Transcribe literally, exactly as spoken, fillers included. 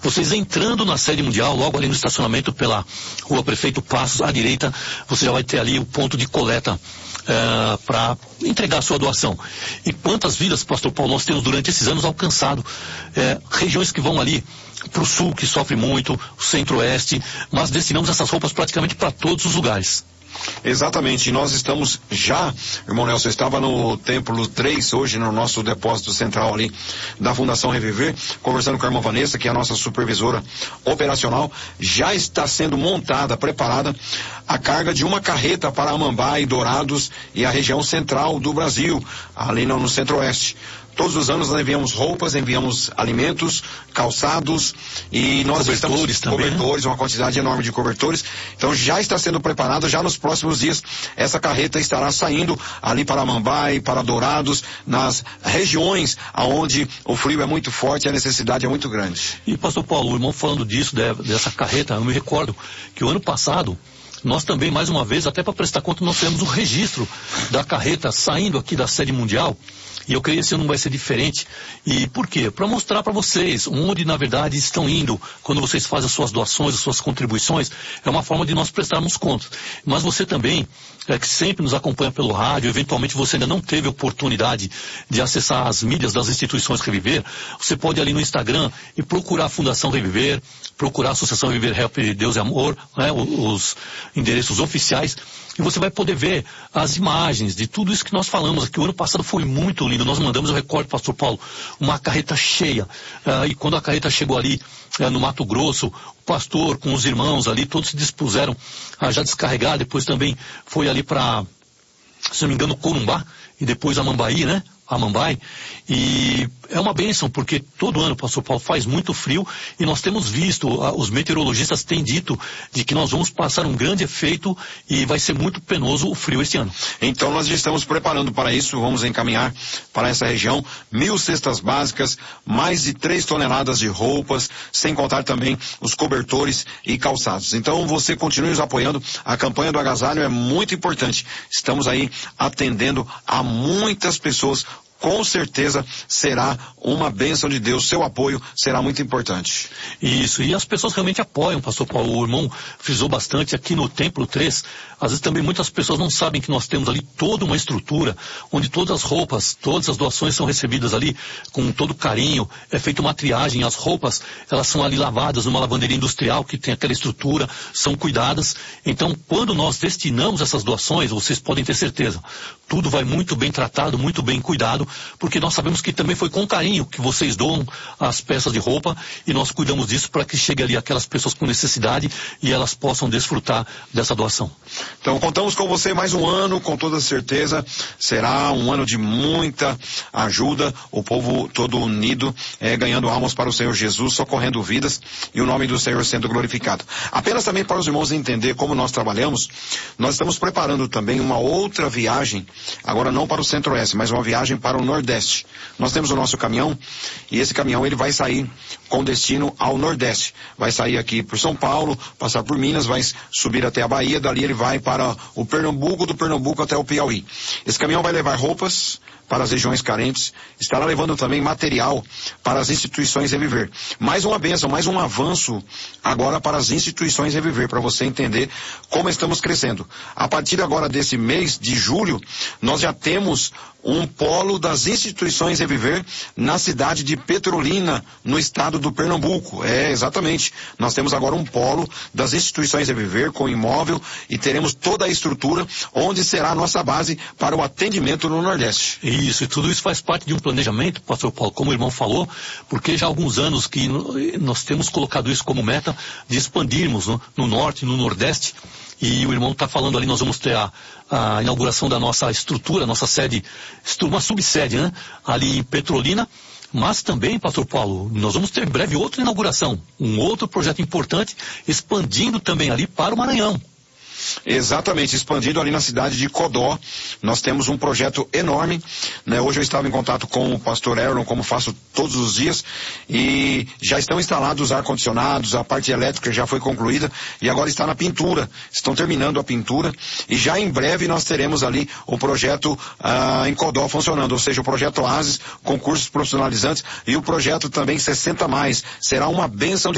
Vocês entrando na sede mundial, logo ali no estacionamento pela rua Prefeito Passos, à direita, você já vai ter ali o ponto de coleta é, para entregar a sua doação. E quantas vidas, pastor Paulo, nós temos durante esses anos alcançado, é, regiões que vão ali para o sul, que sofre muito, o centro-oeste, mas destinamos essas roupas praticamente para todos os lugares. Exatamente, nós estamos já, irmão Nelson, eu estava no Templo três hoje, no nosso depósito central ali da Fundação Reviver, conversando com a irmã Vanessa, que é a nossa supervisora operacional. Já está sendo montada, preparada a carga de uma carreta para Amambai, Dourados e a região central do Brasil, ali no, no centro-oeste. Todos os anos nós enviamos roupas, enviamos alimentos, calçados e nós cobertores estamos também, cobertores, né? Uma quantidade enorme de cobertores. Então já está sendo preparada, já nos próximos dias essa carreta estará saindo ali para Amambai, para Dourados, nas regiões aonde o frio é muito forte e a necessidade é muito grande. E pastor Paulo, o irmão falando disso, dessa carreta, eu me recordo que o ano passado nós também, mais uma vez, até para prestar conta, nós temos o registro da carreta saindo aqui da sede mundial. E eu creio que esse ano não vai ser diferente. E por quê? Para mostrar para vocês onde, na verdade, estão indo. Quando vocês fazem as suas doações, as suas contribuições, é uma forma de nós prestarmos contas. Mas você também, é, que sempre nos acompanha pelo rádio, eventualmente você ainda não teve oportunidade de acessar as mídias das instituições Reviver, você pode ir ali no Instagram e procurar a Fundação Reviver, procurar a Associação Reviver Help Deus e Amor, né, os endereços oficiais, e você vai poder ver as imagens de tudo isso que nós falamos aqui. O ano passado foi muito lindo. Nós mandamos, eu recordo, pastor Paulo, uma carreta cheia. Uh, e quando a carreta chegou ali uh, no Mato Grosso, o pastor com os irmãos ali, todos se dispuseram a já descarregar. Depois também foi ali para, se não me engano, Corumbá e depois Amambai, né? Amambai, e é uma bênção, porque todo ano, pastor Paulo, faz muito frio e nós temos visto, os meteorologistas têm dito de que nós vamos passar um grande efeito e vai ser muito penoso o frio este ano. Então nós já estamos preparando para isso, vamos encaminhar para essa região mil cestas básicas, mais de três toneladas de roupas, sem contar também os cobertores e calçados. Então você continue nos apoiando, a campanha do agasalho é muito importante, estamos aí atendendo a muitas pessoas. Com certeza será uma bênção de Deus, seu apoio será muito importante. Isso, e as pessoas realmente apoiam, pastor Paulo, o irmão frisou bastante aqui no Templo três, às vezes também muitas pessoas não sabem que nós temos ali toda uma estrutura, onde todas as roupas, todas as doações são recebidas ali com todo carinho, é feita uma triagem, as roupas, elas são ali lavadas numa lavanderia industrial que tem aquela estrutura, são cuidadas, então quando nós destinamos essas doações, vocês podem ter certeza, tudo vai muito bem tratado, muito bem cuidado, porque nós sabemos que também foi com carinho que vocês doam as peças de roupa e nós cuidamos disso para que chegue ali aquelas pessoas com necessidade e elas possam desfrutar dessa doação. Então contamos com você mais um ano, com toda certeza será um ano de muita ajuda, o povo todo unido, é, ganhando almas para o Senhor Jesus, socorrendo vidas e o nome do Senhor sendo glorificado. Apenas também para os irmãos entender como nós trabalhamos, nós estamos preparando também uma outra viagem, agora não para o Centro-Oeste, mas uma viagem para o Nordeste. Nós temos o nosso caminhão e esse caminhão ele vai sair com destino ao Nordeste. Vai sair aqui por São Paulo, passar por Minas, vai subir até a Bahia, dali ele vai para o Pernambuco, do Pernambuco até o Piauí. Esse caminhão vai levar roupas para as regiões carentes, estará levando também material para as instituições Reviver. Mais uma bênção, mais um avanço agora para as instituições Reviver, para você entender como estamos crescendo. A partir agora desse mês de julho, nós já temos um polo das instituições Reviver na cidade de Petrolina, no estado do Pernambuco. É, exatamente. Nós temos agora um polo das instituições Reviver com imóvel e teremos toda a estrutura onde será a nossa base para o atendimento no Nordeste. Isso, e tudo isso faz parte de um planejamento, pastor Paulo, como o irmão falou, porque já há alguns anos que nós temos colocado isso como meta de expandirmos no, no Norte, no Nordeste, e o irmão está falando ali, nós vamos ter a, a inauguração da nossa estrutura, nossa sede, uma subsede, né, ali em Petrolina, mas também, pastor Paulo, nós vamos ter em breve outra inauguração, um outro projeto importante, expandindo também ali para o Maranhão. Exatamente, expandido ali na cidade de Codó. Nós temos um projeto enorme, né? Hoje eu estava em contato com o pastor Aaron, como faço todos os dias, e já estão instalados os ar-condicionados, a parte elétrica já foi concluída e agora está na pintura, estão terminando a pintura e já em breve nós teremos ali o projeto ah, em Codó funcionando, ou seja, o projeto Oasis, concursos profissionalizantes e o projeto também sessenta mais, será uma bênção de